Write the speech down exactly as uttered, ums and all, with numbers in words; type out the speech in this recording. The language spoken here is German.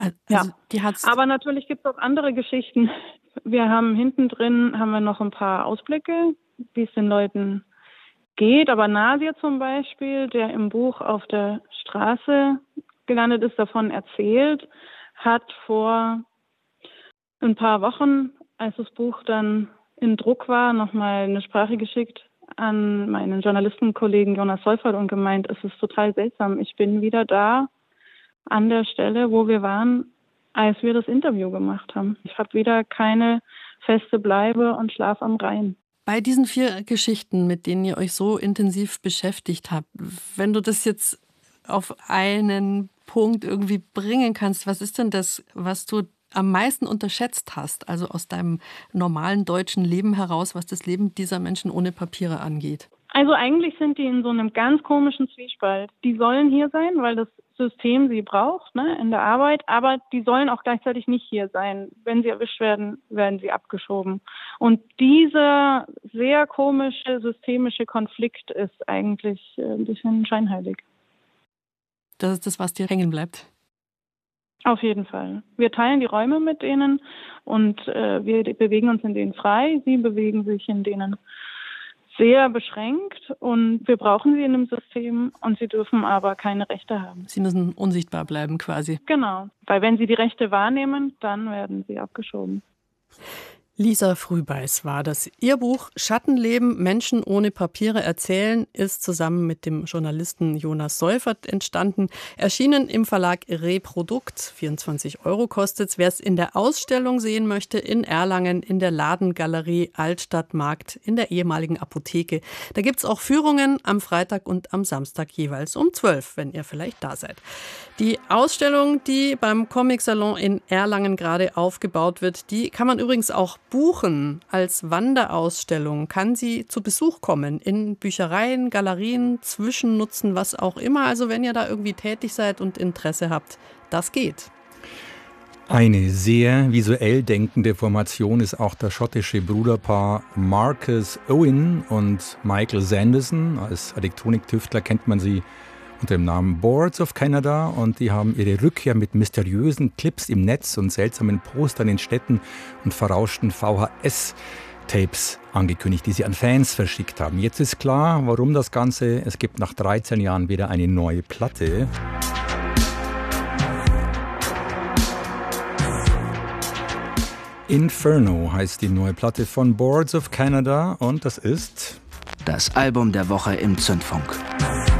Also Ja, die hat's aber natürlich gibt es auch andere Geschichten. Wir haben hinten drin haben wir noch ein paar Ausblicke, wie es den Leuten geht. Aber Nasir zum Beispiel, der im Buch auf der Straße gelandet ist, davon erzählt, hat vor ein paar Wochen, als das Buch dann in Druck war, nochmal eine Sprache geschickt an meinen Journalistenkollegen Jonas Seufert und gemeint, es ist total seltsam. Ich bin wieder da an der Stelle, wo wir waren, als wir das Interview gemacht haben. Ich habe wieder keine feste Bleibe und Schlaf am Rhein. Bei diesen vier Geschichten, mit denen ihr euch so intensiv beschäftigt habt, wenn du das jetzt auf einen Punkt irgendwie bringen kannst, was ist denn das, was du am meisten unterschätzt hast, also aus deinem normalen deutschen Leben heraus, was das Leben dieser Menschen ohne Papiere angeht? Also eigentlich sind die in so einem ganz komischen Zwiespalt. Die sollen hier sein, weil das System sie braucht, ne, in der Arbeit, aber die sollen auch gleichzeitig nicht hier sein. Wenn sie erwischt werden, werden sie abgeschoben. Und dieser sehr komische systemische Konflikt ist eigentlich ein bisschen scheinheilig. Das ist das, was dir hängen bleibt? Auf jeden Fall. Wir teilen die Räume mit denen und äh, wir bewegen uns in denen frei. Sie bewegen sich in denen sehr beschränkt und wir brauchen sie in einem System und sie dürfen aber keine Rechte haben. Sie müssen unsichtbar bleiben quasi. Genau, weil wenn sie die Rechte wahrnehmen, dann werden sie abgeschoben. Lisa Frühbeiß war das. Ihr Buch Schattenleben, Menschen ohne Papiere erzählen ist zusammen mit dem Journalisten Jonas Seufert entstanden. Erschienen im Verlag Reprodukt. vierundzwanzig Euro kostet es. Wer es in der Ausstellung sehen möchte, in Erlangen, in der Ladengalerie Altstadtmarkt, in der ehemaligen Apotheke. Da gibt es auch Führungen am Freitag und am Samstag jeweils um zwölf, wenn ihr vielleicht da seid. Die Ausstellung, die beim Comic-Salon in Erlangen gerade aufgebaut wird, die kann man übrigens auch buchen als Wanderausstellung. Kann sie zu Besuch kommen in Büchereien, Galerien, Zwischennutzen, was auch immer. Also wenn ihr da irgendwie tätig seid und Interesse habt, das geht. Eine sehr visuell denkende Formation ist auch das schottische Bruderpaar Marcus Owen und Michael Sanderson. Als Elektroniktüftler kennt man sie unter dem Namen Boards of Canada und die haben ihre Rückkehr mit mysteriösen Clips im Netz und seltsamen Postern in Städten und verrauschten V H S-Tapes angekündigt, die sie an Fans verschickt haben. Jetzt ist klar, warum das Ganze. Es gibt nach dreizehn Jahren wieder eine neue Platte. Inferno heißt die neue Platte von Boards of Canada und das ist das Album der Woche im Zündfunk.